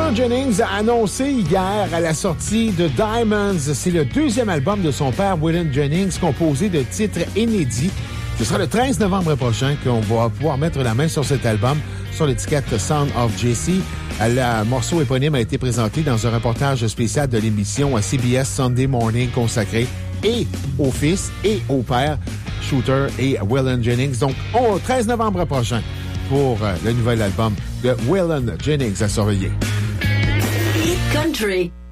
Waylon Jennings a annoncé hier à la sortie de Diamonds, c'est le deuxième album de son père Waylon Jennings, composé de titres inédits. Ce sera le 13 novembre prochain qu'on va pouvoir mettre la main sur cet album, sur l'étiquette Sound of Jesse. Le morceau éponyme a été présenté dans un reportage spécial de l'émission à CBS Sunday Morning consacré et au fils et au père, Shooter et Waylon Jennings. Donc, au 13 novembre prochain pour le nouvel album de Waylon Jennings à surveiller. Country.